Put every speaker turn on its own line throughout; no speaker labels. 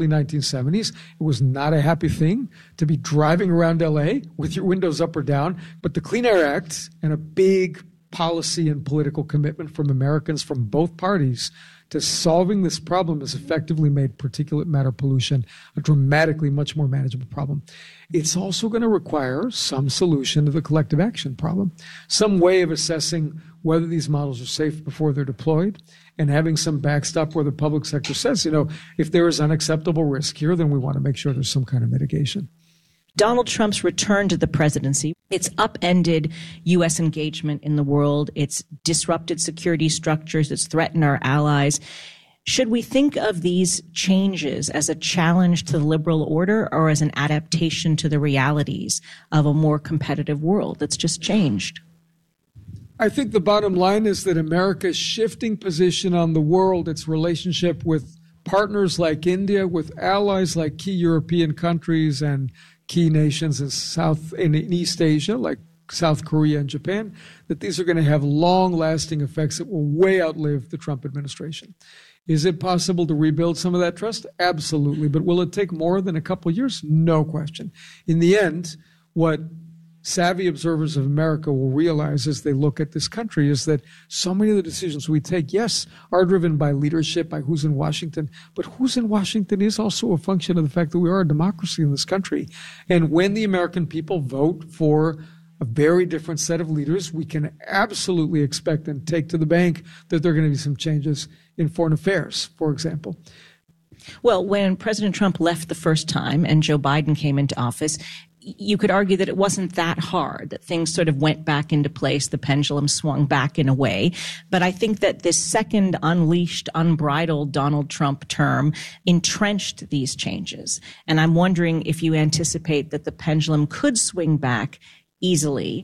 1970s. It was not a happy thing to be driving around LA with your windows up or down. But the Clean Air Act and a big policy and political commitment from Americans from both parties to solving this problem has effectively made particulate matter pollution a dramatically much more manageable problem. It's also going to require some solution to the collective action problem, some way of assessing whether these models are safe before they're deployed, and having some backstop where the public sector says, if there is unacceptable risk here, then we want to make sure there's some kind of mitigation.
Donald Trump's return to the presidency, it's upended U.S. engagement in the world. It's disrupted security structures. It's threatened our allies. Should we think of these changes as a challenge to the liberal order or as an adaptation to the realities of a more competitive world that's just changed?
I think the bottom line is that America's shifting position on the world, its relationship with partners like India, with allies like key European countries and key nations in East Asia, like South Korea and Japan, that these are going to have long-lasting effects that will way outlive the Trump administration. Is it possible to rebuild some of that trust? Absolutely. But will it take more than a couple of years? No question. In the end, what savvy observers of America will realize as they look at this country is that so many of the decisions we take, yes, are driven by leadership, by who's in Washington, but who's in Washington is also a function of the fact that we are a democracy in this country. And when the American people vote for a very different set of leaders, we can absolutely expect and take to the bank that there are going to be some changes in foreign affairs, for example.
Well, when President Trump left the first time and Joe Biden came into office, you could argue that it wasn't that hard, that things sort of went back into place, the pendulum swung back in a way. But I think that this second unleashed, unbridled Donald Trump term entrenched these changes. And I'm wondering if you anticipate that the pendulum could swing back easily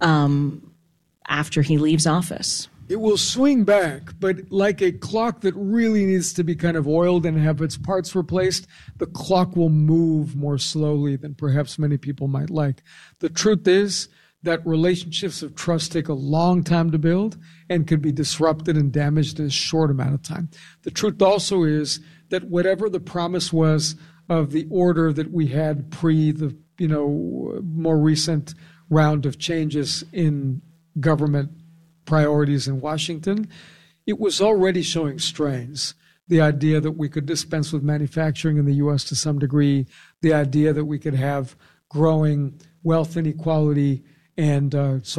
after he leaves office.
It will swing back, but like a clock that really needs to be kind of oiled and have its parts replaced, the clock will move more slowly than perhaps many people might like. The truth is that relationships of trust take a long time to build and can be disrupted and damaged in a short amount of time. The truth also is that whatever the promise was of the order that we had pre the more recent round of changes in government priorities in Washington, it was already showing strains. The idea that we could dispense with manufacturing in the U.S. to some degree, the idea that we could have growing wealth inequality and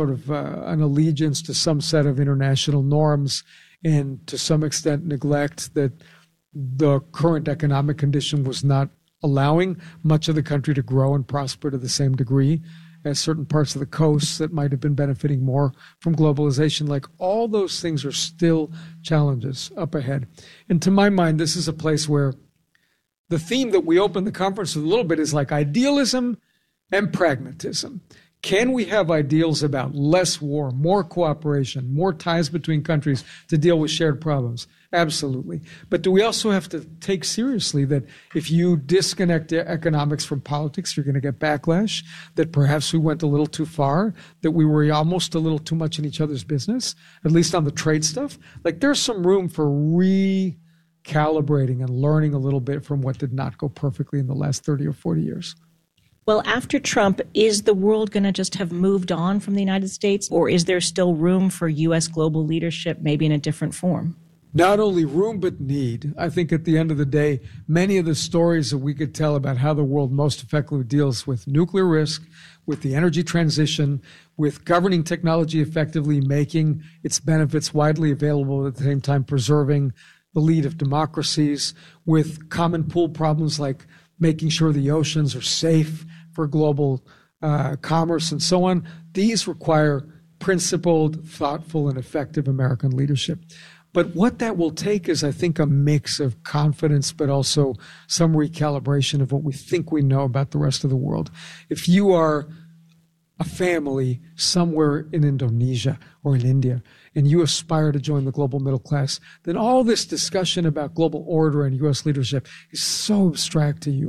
an allegiance to some set of international norms, and to some extent neglect that the current economic condition was not allowing much of the country to grow and prosper to the same degree as certain parts of the coast that might have been benefiting more from globalization. Like, all those things are still challenges up ahead. And to my mind, this is a place where the theme that we opened the conference with a little bit is like idealism and pragmatism. Can we have ideals about less war, more cooperation, more ties between countries to deal with shared problems? Absolutely. But do we also have to take seriously that if you disconnect economics from politics, you're going to get backlash, that perhaps we went a little too far, that we were almost a little too much in each other's business, at least on the trade stuff? Like, there's some room for recalibrating and learning a little bit from what did not go perfectly in the last 30 or 40 years.
Well, after Trump, is the world going to just have moved on from the United States, or is there still room for U.S. global leadership, maybe in a different form?
Not only room, but need. I think at the end of the day, many of the stories that we could tell about how the world most effectively deals with nuclear risk, with the energy transition, with governing technology effectively, making its benefits widely available, at the same time preserving the lead of democracies, with common pool problems like making sure the oceans are safe for global commerce and so on. These require principled, thoughtful, and effective American leadership. But what that will take is, I think, a mix of confidence, but also some recalibration of what we think we know about the rest of the world. If you are a family somewhere in Indonesia or in India, and you aspire to join the global middle class, then all this discussion about global order and U.S. leadership is so abstract to you.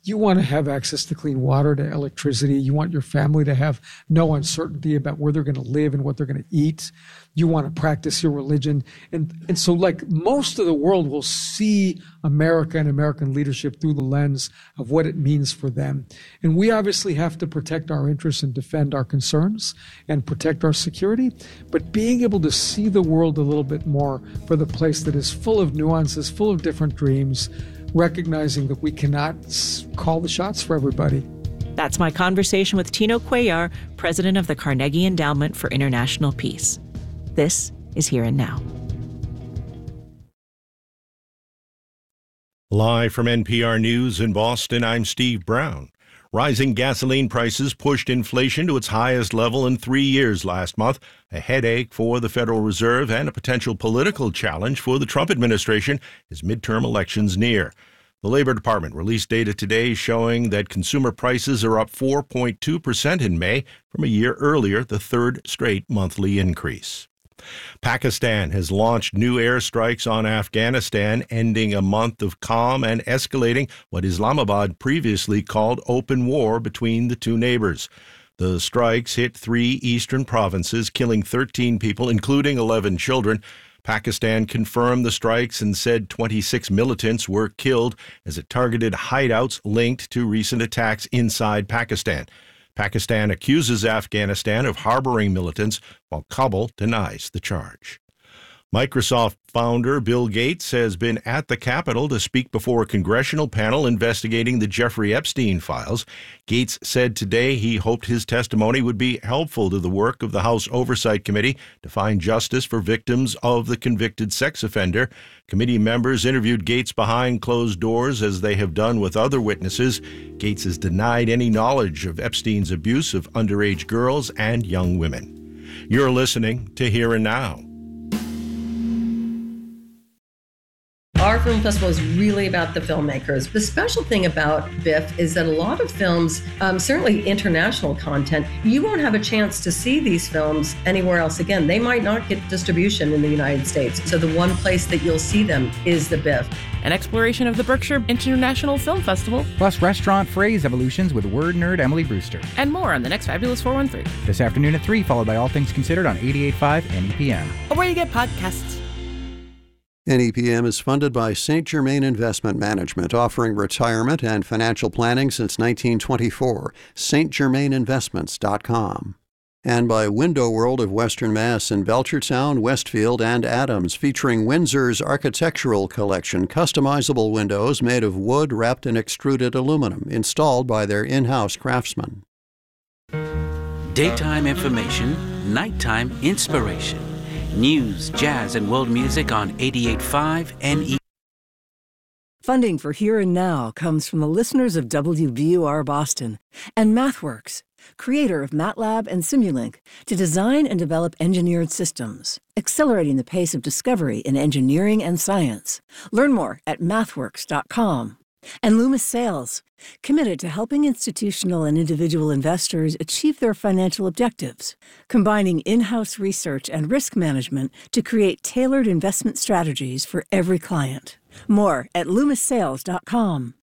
You want to have access to clean water, to electricity. You want your family to have no uncertainty about where they're going to live and what they're going to eat. You want to practice your religion. And so like most of the world will see America and American leadership through the lens of what it means for them. And we obviously have to protect our interests and defend our concerns and protect our security. But being able to see the world a little bit more for the place that is full of nuances, full of different dreams, recognizing that we cannot call the shots for everybody.
That's my conversation with Tino Cuellar, president of the Carnegie Endowment for International Peace. This is Here and Now.
Live from NPR News in Boston, I'm Steve Brown. Rising gasoline prices pushed inflation to its highest level in 3 years last month, a headache for the Federal Reserve and a potential political challenge for the Trump administration as midterm elections near. The Labor Department released data today showing that consumer prices are up 4.2% in May from a year earlier, the third straight monthly increase. Pakistan has launched new airstrikes on Afghanistan, ending a month of calm and escalating what Islamabad previously called open war between the two neighbors. The strikes hit 3 eastern provinces, killing 13 people, including 11 children. Pakistan confirmed the strikes and said 26 militants were killed as it targeted hideouts linked to recent attacks inside Pakistan. Pakistan accuses Afghanistan of harboring militants, while Kabul denies the charge. Microsoft founder Bill Gates has been at the Capitol to speak before a congressional panel investigating the Jeffrey Epstein files. Gates said today he hoped his testimony would be helpful to the work of the House Oversight Committee to find justice for victims of the convicted sex offender. Committee members interviewed Gates behind closed doors, as they have done with other witnesses. Gates has denied any knowledge of Epstein's abuse of underage girls and young women. You're listening to Here and Now.
Our film festival is really about the filmmakers. The special thing about BIFF is that a lot of films, certainly international content, you won't have a chance to see these films anywhere else again. They might not get distribution in the United States. So the one place that you'll see them is the BIFF.
An exploration of the Berkshire International Film Festival.
Plus restaurant phrase evolutions with word nerd Emily Brewster.
And more on the next Fabulous 413.
This afternoon at 3, followed by All Things Considered on 88.5 NEPM.
Or where you get podcasts.
NEPM is funded by St. Germain Investment Management, offering retirement and financial planning since 1924. stgermaininvestments.com. And by Window World of Western Mass in Belchertown, Westfield, and Adams, featuring Windsor's architectural collection, customizable windows made of wood wrapped in extruded aluminum, installed by their in-house craftsmen.
Daytime information, nighttime inspiration. News, jazz, and world music on 88.5 NE.
Funding for Here and Now comes from the listeners of WBUR Boston and MathWorks, creator of MATLAB and Simulink, to design and develop engineered systems, accelerating the pace of discovery in engineering and science. Learn more at mathworks.com. And Loomis Sales, committed to helping institutional and individual investors achieve their financial objectives, combining in-house research and risk management to create tailored investment strategies for every client. More at loomissales.com.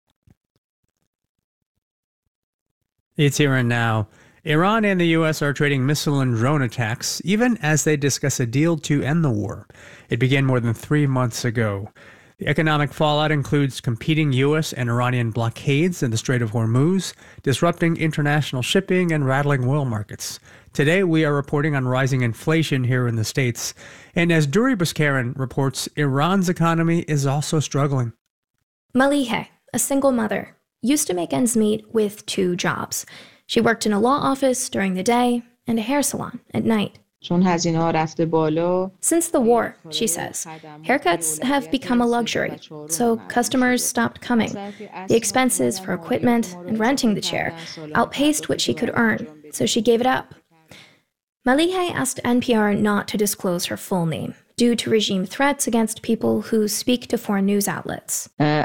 It's Here and Now. Iran and the U.S. are trading missile and drone attacks, even as they discuss a deal to end the war. It began more than 3 months ago. The economic fallout includes competing U.S. and Iranian blockades in the Strait of Hormuz, disrupting international shipping and rattling oil markets. Today, we are reporting on rising inflation here in the States. And as Duri Buskaran reports, Iran's economy is also struggling.
Malihe, a single mother, used to make ends meet with 2 jobs. She worked in a law office during the day and a hair salon at night. Since the war, she says, haircuts have become a luxury, so customers stopped coming. The expenses for equipment and renting the chair outpaced what she could earn, so she gave it up. Malihe asked NPR not to disclose her full name due to regime threats against people who speak to foreign news outlets.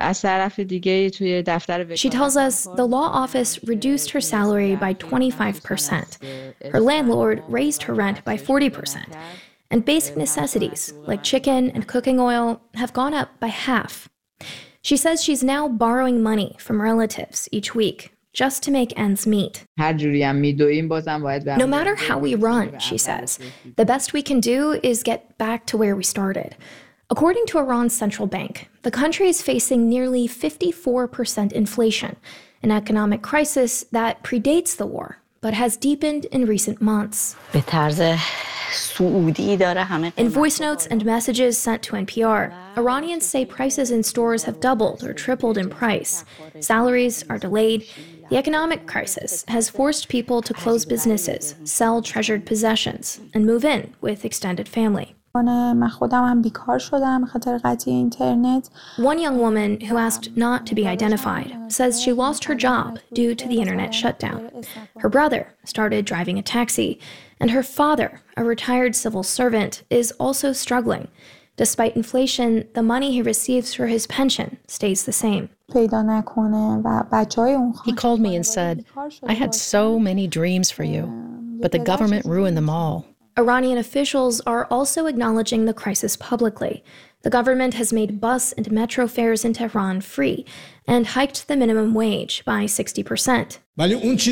She tells us the law office reduced her salary by 25%. Her landlord raised her rent by 40%. And basic necessities like chicken and cooking oil have gone up by half. She says she's now borrowing money from relatives each week just to make ends meet. No matter how we run, she says, the best we can do is get back to where we started. According to Iran's central bank, the country is facing nearly 54% inflation, an economic crisis that predates the war, but has deepened in recent months. In voice notes and messages sent to NPR, Iranians say prices in stores have doubled or tripled in price. Salaries are delayed. The economic crisis has forced people to close businesses, sell treasured possessions, and move in with extended family. One young woman who asked not to be identified says she lost her job due to the internet shutdown. Her brother started driving a taxi, and her father, a retired civil servant, is also struggling. Despite inflation, the money he receives for his pension stays the same.
He called me and said, "I had so many dreams for you, but the government ruined them all."
Iranian officials are also acknowledging the crisis publicly. The government has made bus and metro fares in Tehran free and hiked the minimum wage by 60%. In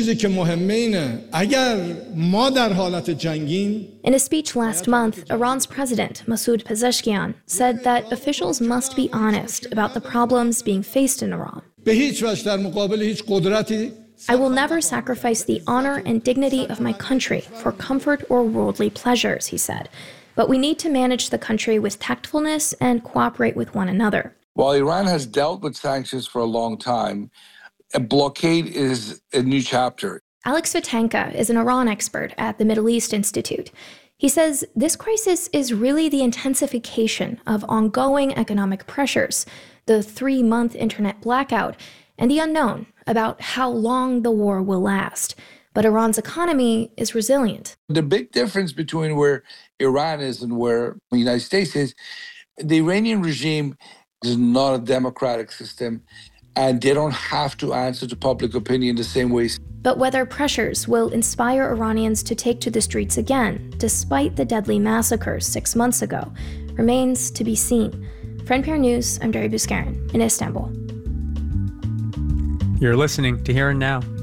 a speech last month, Iran's president, Masoud Pezeshkian, said that officials must be honest about the problems being faced in Iran. I will never sacrifice the honor and dignity of my country for comfort or worldly pleasures, he said. But we need to manage the country with tactfulness and cooperate with one another.
While Iran has dealt with sanctions for a long time, a blockade is a new chapter.
Alex Vitanka is an Iran expert at the Middle East Institute. He says this crisis is really the intensification of ongoing economic pressures, the 3-month internet blackout, and the unknown about how long the war will last. But Iran's economy is resilient.
The big difference between where Iran is and where the United States is, the Iranian regime is not a democratic system, and they don't have to answer to public opinion the same way.
But whether pressures will inspire Iranians to take to the streets again, despite the deadly massacres 6 months ago, remains to be seen. For NPR News, I'm Dari Buskarin in Istanbul.
You're listening to Here and Now.